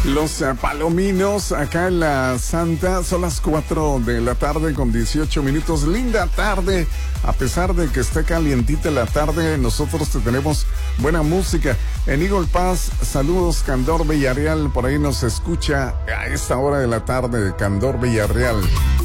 Los palominos acá en la Santa son las 4 de la tarde con 18 minutos. Linda tarde, a pesar de que esté calientita la tarde, nosotros te tenemos buena música. En Eagle Pass, saludos Candor Villarreal, por ahí nos escucha a esta hora de la tarde, Candor Villarreal.